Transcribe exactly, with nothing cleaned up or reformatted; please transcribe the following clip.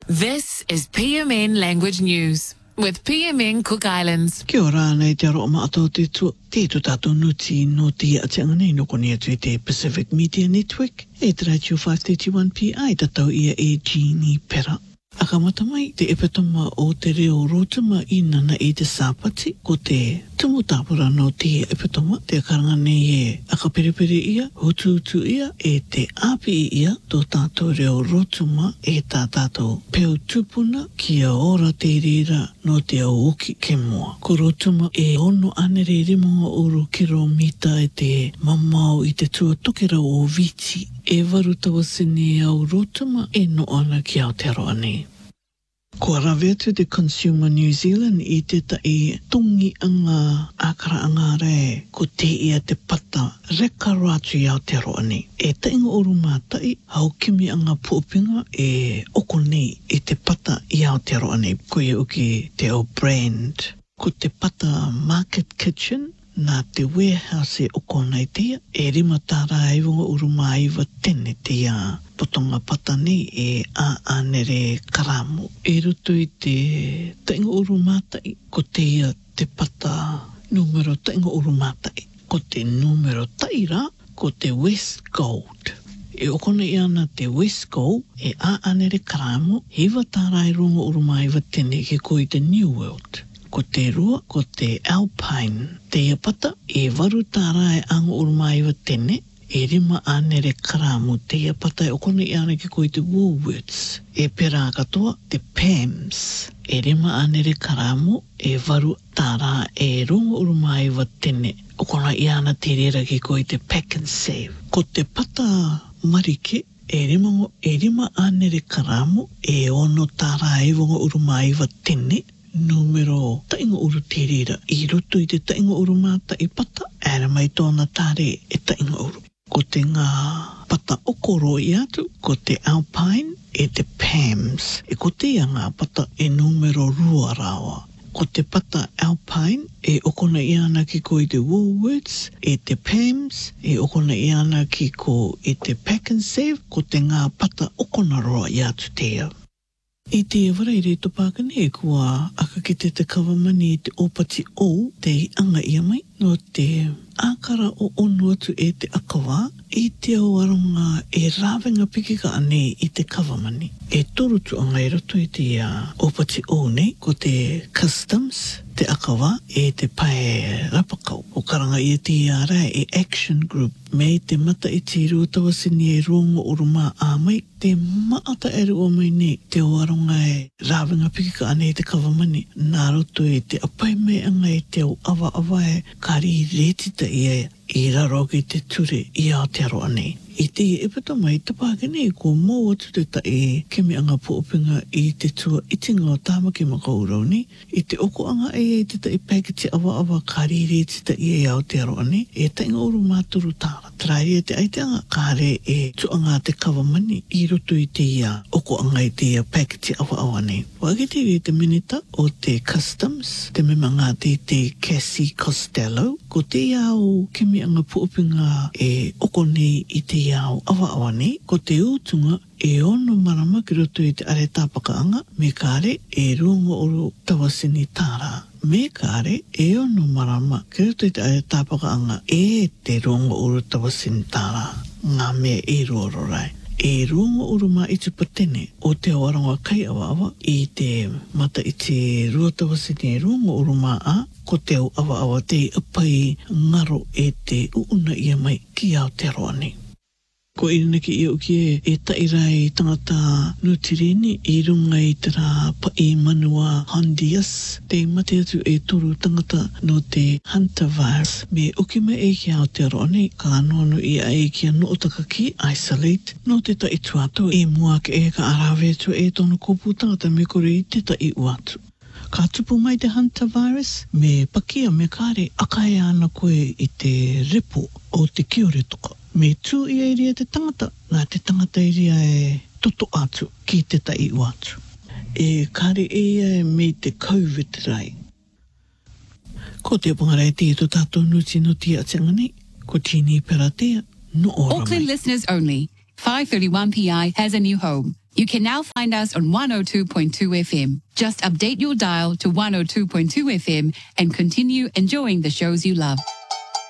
This is P M N Language News with P M N Cook Islands. Kia ora nei te aroa maatou te tu te tu tātou nuti no te atianga nei no koni atu e te Pacific Media Network e te radio five thirty-one P I tatau ia e Jeannie Pera. Akamata mai te epetama o te reo rotama I nana I te sāpati ko te tumutapura no te epetama te karanga nei e akaperepere ia, hutu hutu ia e te api ia tō tātou reo rotama e tā tātou peo tupuna kia ora te rira no te au oki ke moa. Ko rotama e ono anere remonga uru kilomita e te mamau I te tua tokera o Viti e warutawa sene au rotama e no ana ki Aotearoa nei. Ko rawe atu te Consumer New Zealand I te tai tungi anga akara anga re ko te ia te pata reka rātu I Aotearoa nei. E tainga oru mātai hau kimi anga puopinga e oko nei I te pata I Aotearoa nei. Ko ia uki te au brand. Ko te pata Market Kitchen nā te warehouse e oko nei tia, e rima tāra e wunga uruma iwa tene tia potonga pata nei e a anere karamu. E rutu I te tainga urumātai, ko te ia te pata numero tainga urumātai, ko te numero taira, ko te West Gold. E okona I ana te West Gold e a anere karamu, hiwa tāra e runga uruma iwa tene ke ko I te New World. Ko te rua, ko te Alpine. Te iapata, e waru tāra e anga urumai wa tene, e rima anere karamu. Te iapata e okona I ana ki koe te Woolworths. E pera katoa, te Pams. E rima anere karamu, e waru tāra e runga urumai wa tene. Okona I ana te rera ki koe te Pack and Save. Ko te pata marike, e rima, e rima anere karamu, e ono tāra e runga urumai wa tene. Numero tainga uru te rira I roto I te tainga uru māta I pata ere mai tōna tāre e tainga uru. Ko te ngā pata okoro I atu, ko te Alpine e te Pams. E ko te ngā pata e numero rua rawa. Ko te pata Alpine e okona I ana ki ko I te Woolworths, e te Pams, e okona I ana ki ko I te Pack and Save, ko te ngā pata okona roa I atu tea. I te waraire to Pākane e kua aka ki te te kawamani I te opati o te anga ia mai no te ākara o onu atu e te akawa I te awaronga e rāwenga pikika ane I te kawamani. E torutu anga I roto I te uh, opati o nei ko te customs, te akawa e te pae rapakau. O karanga I te ara e action group me te mata I te rūtawa sini e rongo uruma a mai te maata eru o mai nei te awaronga e rāwenga pikika ane I te kawamani. Nā roto e te apai mai anga e te au awa awa e kari retita I e I raro ki te ture I Aotearoa nei. I te epeta mai te Pākane e ko mō atu te tae kemi anga puopinga I te tua itinga o tāmaki makaurau ni. I te oko anga e e te tae paketi awa awa kari retita I e Aotearoa nei. E tainga uru māturu tāra. Trai e te aiteanga kare e tuanga te kawamani I roto I te ia oko anga I te ia paketi awa awa nei. Wagiti re te minita o te customs, te memanga te te Cassie Costello. Ko te iau kemi anga puopinga e oko nei I te iau awa awa nei. Ko te utunga e ono marama ki roto I te are tāpakaanga, me kare e runga oro tawasini tāra. Me kare e ono marama ki roto I te are tāpakaanga e te runga oro tawasini tāra. Ngā mea e rororai. E runga uru mā I te patene o te awaronga kai awa awa I te mata I te ruatawasini e runga uru mā a ko te au awa awa te apai ngaro e te uuna ia mai ki Aotearoa nei. Ko irina ki i uki e, e tairai tangata nutireni I runga I te rā pai manua Honduras. Te mate atu e toru tangata no te Hunter virus. Me uki mai e ki Aotearoa nei, ka anono I a e ki anu otaka ki isolate. No te tai tuato e mua ke e ka arawe atu e tono kopu tangata me kore I te tai uatu. Ka tupu mai te Hunter virus, me pakia me kare akai ana koe I te repo o te kiore toka. Me tū I a iria te tangata, nā te tangata iria e toto atu ki te tai uatu. E kare e ia me te COVID rai. Ko te pangarai te to tātou nuti no tia atianga nei, ko tini pera tea, no ora mai. Auckland listeners only. five thirty-one P I has a new home. You can now find us on one oh two point two F M. Just update your dial to one oh two point two F M and continue enjoying the shows you love.